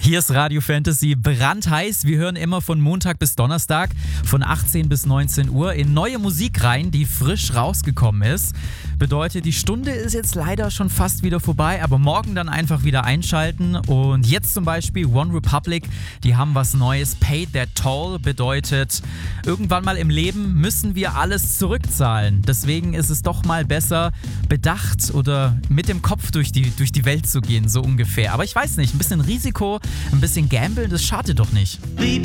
Hier ist Radio Fantasy brandheiß. Wir hören immer von Montag bis Donnerstag von 18 bis 19 Uhr in neue Musik rein, die frisch rausgekommen ist. Bedeutet, die Stunde ist jetzt leider schon fast wieder vorbei, aber morgen dann einfach wieder einschalten. Und jetzt zum Beispiel One Republic, die haben was Neues. Pay That Toll bedeutet, irgendwann mal im Leben müssen wir alles zurückzahlen. Deswegen ist es doch mal besser, bedacht oder mit dem Kopf durch die Welt zu gehen, so ungefähr. Aber ich weiß nicht, ein bisschen Risiko, ein bisschen Gamblen, das schadet doch nicht. We